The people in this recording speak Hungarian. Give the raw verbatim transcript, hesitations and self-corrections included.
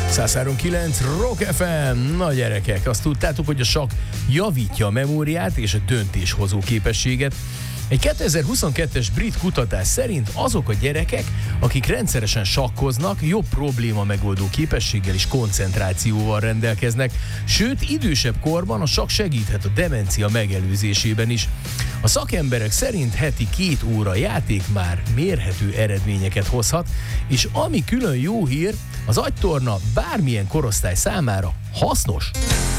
száz három kilenc Rock ef em. Na gyerekek, azt tudtátok, hogy a sakk javítja a memóriát és a döntéshozó képességet. Egy kétezer-huszonkettes brit kutatás szerint azok a gyerekek, akik rendszeresen sakkoznak, jobb probléma megoldó képességgel és koncentrációval rendelkeznek, sőt, idősebb korban a sakk segíthet a demencia megelőzésében is. A szakemberek szerint heti két óra játék már mérhető eredményeket hozhat, és ami külön jó hír, az agytorna bármilyen korosztály számára hasznos.